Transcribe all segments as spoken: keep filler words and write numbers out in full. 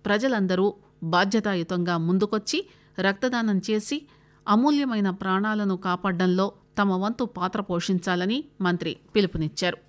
ప్రజలందరూ బాధ్యతాయుతంగా ముందుకొచ్చి రక్తదానం చేసి అమూల్యమైన ప్రాణాలను కాపాడడంలో తమ వంతు పాత్ర పోషించాలని మంత్రి పిలుపునిచ్చారు.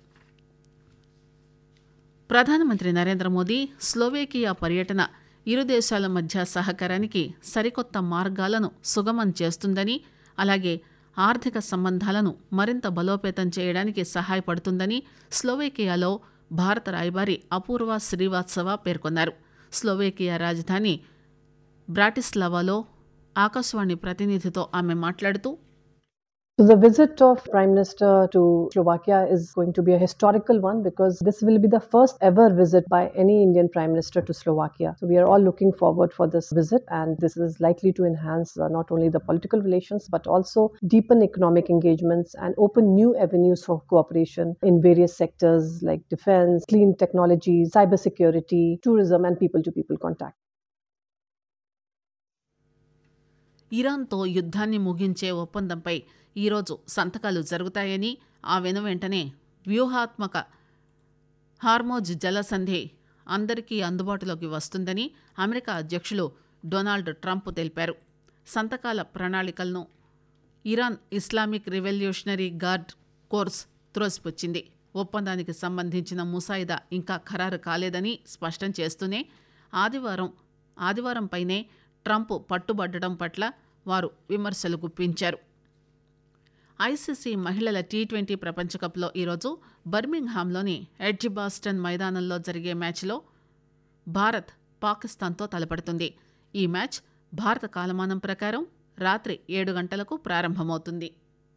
ప్రధానమంత్రి నరేంద్ర మోదీ స్లోవేకియా పర్యటన ఇరు దేశాల మధ్య సహకారానికి సరికొత్త మార్గాలను సుగమం చేస్తుందని, అలాగే ఆర్థిక సంబంధాలను మరింత బలోపేతం చేయడానికి సహాయపడుతుందని స్లోవేకియాలో భారత రాయబారి అపూర్వ శ్రీవాత్సవ పేర్కొన్నారు. స్లోవేకియా రాజధాని బ్రాటిస్లావాలో ఆకాశవాణి ప్రతినిధితో ఆమె మాట్లాడుతూ, So the visit of Prime Minister to Slovakia is going to be a historical one because this will be the first ever visit by any Indian Prime Minister to Slovakia. So we are all looking forward for this visit, and this is likely to enhance uh, not only the political relations but also deepen economic engagements and open new avenues for cooperation in various sectors like defense, clean technology, cybersecurity, tourism and people-to-people contact. ఇరాన్తో యుద్ధాన్ని ముగించే ఒప్పందంపై ఈరోజు సంతకాలు జరుగుతాయని, ఆ వెనువెంటనే వ్యూహాత్మక Hormuz జలసంధి అందరికీ అందుబాటులోకి వస్తుందని అమెరికా అధ్యక్షులు డొనాల్డ్ ట్రంప్ తెలిపారు. సంతకాల ప్రణాళికలను Iran Islamic revolutionary gourd course త్రోసిపుచ్చింది. ఒప్పందానికి సంబంధించిన ముసాయిదా ఇంకా ఖరారు కాలేదని స్పష్టం చేస్తూనే ఆదివారం ఆదివారంపైనే ట్రంప్ పట్టుబట్టడం పట్ల వారు విమర్శలు గుప్పించారు. ఐసీసీ మహిళల టీ ట్వంటీ ప్రపంచకప్లో ఈరోజు బర్మింగ్హామ్లోని ఎడ్జిబాస్టన్ మైదానంలో జరిగే మ్యాచ్లో భారత్ పాకిస్తాన్తో తలపడుతుంది. ఈ మ్యాచ్ భారత కాలమానం ప్రకారం రాత్రి ఏడు గంటలకు ప్రారంభమవుతుంది.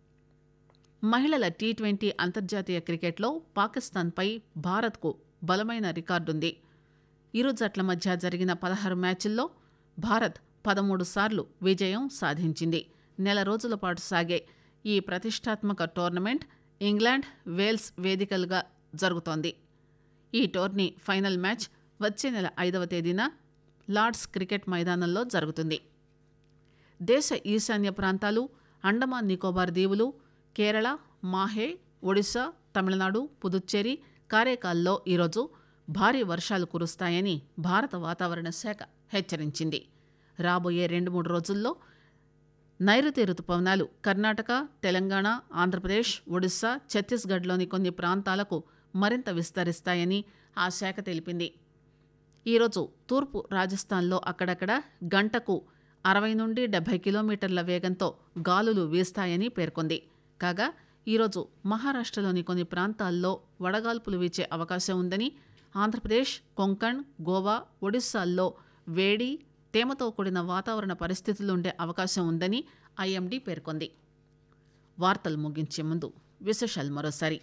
మహిళల టీ ట్వంటీ అంతర్జాతీయ క్రికెట్లో పాకిస్తాన్పై భారత్కు బలమైన రికార్డుంది. ఇరు జట్ల మధ్య జరిగిన పదహారు మ్యాచ్ల్లో భారత్ పదమూడు సార్లు విజయం సాధించింది. నెల రోజుల పాటు సాగే ఈ ప్రతిష్టాత్మక టోర్నమెంట్ ఇంగ్లాండ్, వేల్స్ వేదికలుగా జరుగుతోంది. ఈ టోర్నీ ఫైనల్ మ్యాచ్ వచ్చే నెల ఐదవ తేదీన లార్డ్స్ క్రికెట్ మైదానంలో జరుగుతుంది. దేశ ఈశాన్య ప్రాంతాలు, అండమాన్ నికోబార్ దీవులు, కేరళ, మాహే, ఒడిశా, తమిళనాడు, పుదుచ్చేరి, కారైకాల్లో ఈరోజు భారీ వర్షాలు కురుస్తాయని భారత వాతావరణ శాఖ హెచ్చరించింది. రాబోయే రెండు మూడు రోజుల్లో నైరుతి రుతుపవనాలు కర్ణాటక, తెలంగాణ, ఆంధ్రప్రదేశ్, ఒడిశా, ఛత్తీస్గఢ్లోని కొన్ని ప్రాంతాలకు మరింత విస్తరిస్తాయని ఆ శాఖ తెలిపింది. ఈరోజు తూర్పు రాజస్థాన్లో అక్కడక్కడ గంటకు అరవై నుండి డెబ్బై కిలోమీటర్ల వేగంతో గాలులు వీస్తాయని పేర్కొంది. కాగా ఈరోజు మహారాష్ట్రలోని కొన్ని ప్రాంతాల్లో వడగాల్పులు వీచే అవకాశం ఉందని, ఆంధ్రప్రదేశ్, కొంకణ్, గోవా, ఒడిశాల్లో వేడి, తేమతో కూడిన వాతావరణ పరిస్థితులుండే అవకాశం ఉందని ఐఎండీ పేర్కొంది. వార్తలు ముగించే ముందు విశేషాలు మరోసారి.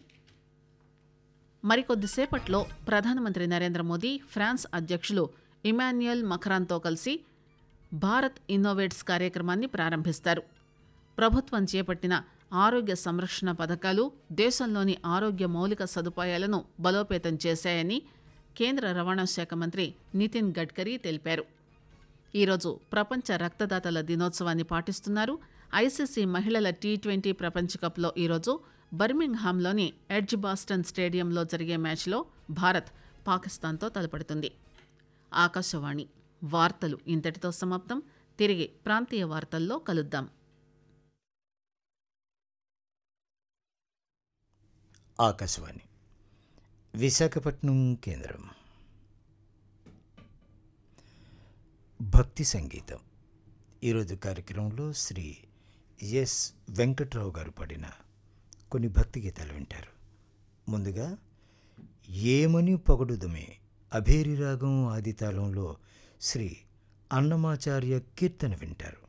మరికొద్దిసేపట్లో ప్రధానమంత్రి నరేంద్ర మోదీ ఫ్రాన్స్ అధ్యక్షులు ఇమాన్యుయల్ మక్రాన్తో కలిసి భారత్ ఇన్నోవేట్స్ కార్యక్రమాన్ని ప్రారంభిస్తారు. ప్రభుత్వం చేపట్టిన ఆరోగ్య సంరక్షణ పథకాలు దేశంలోని ఆరోగ్య మౌలిక సదుపాయాలను బలోపేతం చేశాయని కేంద్ర రవాణా శాఖ మంత్రి నితిన్ గడ్కరీ తెలిపారు. ఈరోజు ప్రపంచ రక్తదాతల దినోత్సవాన్ని పాటిస్తున్నారు. ఐసీసీ మహిళల టీ ట్వంటీ ప్రపంచకప్లో ఈరోజు బర్మింగ్హామ్లోని ఎడ్జిబాస్టన్ స్టేడియంలో జరిగే మ్యాచ్లో భారత్ పాకిస్తాన్తో తలపడుతుంది. ఆకాశవాణి వార్తలు ఇంతటితో సమాప్తం. తిరిగి ప్రాంతీయ వార్తల్లో కలుద్దాం. ఆకాశవాణి విశాఖపట్నం కేంద్రం. భక్తి సంగీతం ఈరోజు కార్యక్రమంలో శ్రీ ఎస్ వెంకట్రావు గారు పాడిన కొన్ని భక్తి గీతాలు వింటారు. ముందుగా ఏమని పొగడుదమే అభేరి రాగం ఆదితాళంలో శ్రీ అన్నమాచార్య కీర్తన వింటారు.